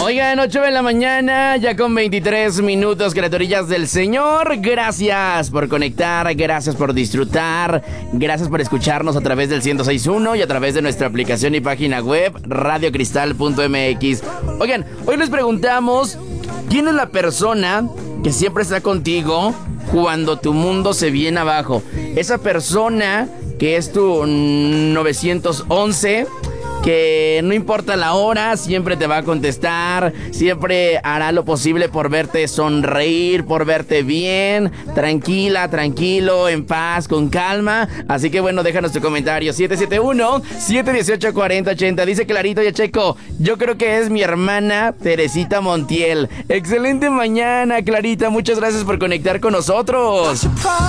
Oigan, 8 de la mañana, ya con 23 minutos, criaturillas del Señor. Gracias por conectar, gracias por disfrutar, gracias por escucharnos a través del 106.1 y a través de nuestra aplicación y página web, radiocristal.mx. Oigan, hoy les preguntamos, ¿quién es la persona que siempre está contigo cuando tu mundo se viene abajo? Esa persona que es tu 911... que no importa la hora, siempre te va a contestar, siempre hará lo posible por verte sonreír, por verte bien, tranquila, tranquilo, en paz, con calma. Así que bueno, déjanos tu comentario. 771-718-4080. Dice Clarito Yacheco, yo creo que es mi hermana Teresita Montiel. Excelente mañana, Clarita, muchas gracias por conectar con nosotros.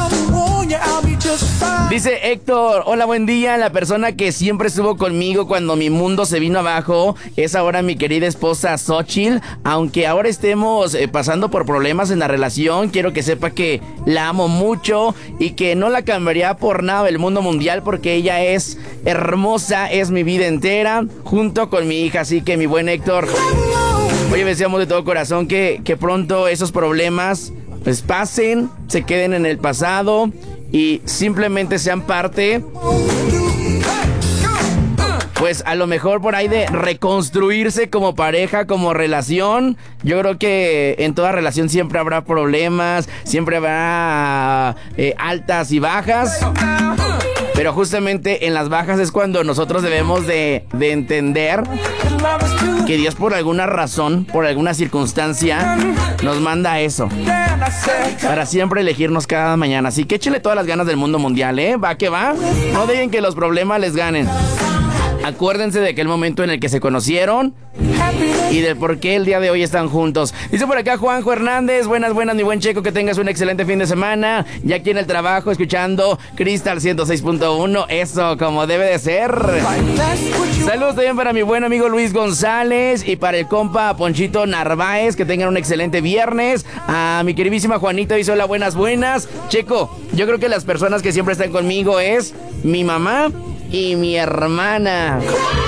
Dice Héctor, hola, buen día. La persona que siempre estuvo conmigo cuando mi mundo se vino abajo es ahora mi querida esposa Xochitl. Aunque ahora estemos pasando por problemas en la relación, quiero que sepa que la amo mucho y que no la cambiaría por nada del mundo mundial, porque ella es hermosa, es mi vida entera, junto con mi hija. Así que mi buen Héctor, oye, deseamos de todo corazón que pronto esos problemas pues pasen, se queden en el pasado y simplemente sean parte, pues a lo mejor por ahí de reconstruirse como pareja, como relación. Yo creo que en toda relación siempre habrá problemas, siempre habrá altas y bajas. Pero justamente en las bajas es cuando nosotros debemos de entender que Dios por alguna razón, por alguna circunstancia, nos manda eso, para siempre elegirnos cada mañana. Así que échale todas las ganas del mundo mundial, va que va. No dejen que los problemas les ganen. Acuérdense de aquel momento en el que se conocieron y del por qué el día de hoy están juntos. Dice por acá Juanjo Hernández, buenas, mi buen Checo, que tengas un excelente fin de semana. Ya aquí en el trabajo escuchando Cristal 106.1, eso como debe de ser. Saludos también para mi buen amigo Luis González y para el compa Ponchito Narváez, que tengan un excelente viernes. A mi queridísima Juanita dice hola, buenas. Checo, yo creo que las personas que siempre están conmigo es mi mamá y mi hermana.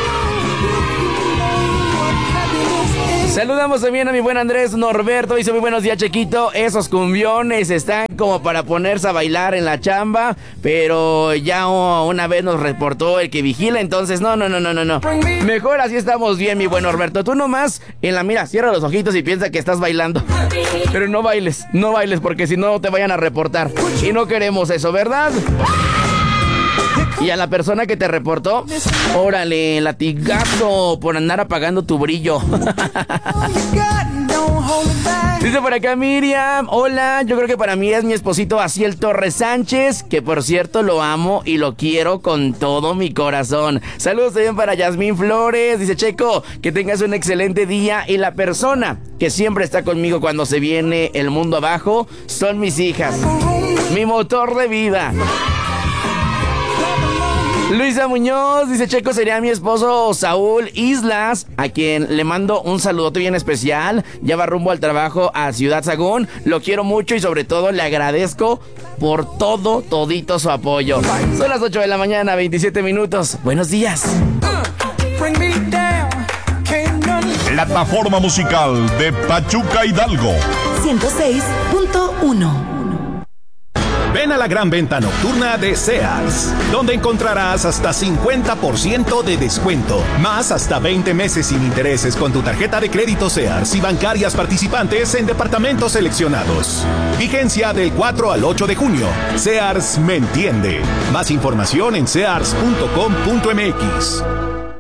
Saludamos también a mi buen Andrés Norberto. Dice muy buenos días, Chequito. Esos cumbiones están como para ponerse a bailar en la chamba, pero ya una vez nos reportó el que vigila, entonces no. Mejor así estamos bien, mi buen Norberto. Tú nomás en la mira, cierra los ojitos y piensa que estás bailando. Pero no bailes, porque si no te vayan a reportar. Y no queremos eso, ¿verdad? Y a la persona que te reportó, órale, latigazo por andar apagando tu brillo. Dice por acá Miriam, hola, yo creo que para mí es mi esposito Asiel Torres Sánchez, que por cierto lo amo y lo quiero con todo mi corazón. Saludos también para Yasmín Flores, dice Checo, que tengas un excelente día. Y la persona que siempre está conmigo cuando se viene el mundo abajo son mis hijas, mi motor de vida. Luisa Muñoz dice Checo, sería mi esposo Saúl Islas, a quien le mando un saludote bien especial. Ya va rumbo al trabajo a Ciudad Sagún. Lo quiero mucho y sobre todo le agradezco por todito su apoyo. Son las 8 de la mañana, 27 minutos. Buenos días. Plataforma musical de Pachuca Hidalgo 106.1. Ven a la gran venta nocturna de Sears, donde encontrarás hasta 50% de descuento, más hasta 20 meses sin intereses con tu tarjeta de crédito Sears y bancarias participantes en departamentos seleccionados. Vigencia del 4 al 8 de junio. Sears me entiende. Más información en sears.com.mx.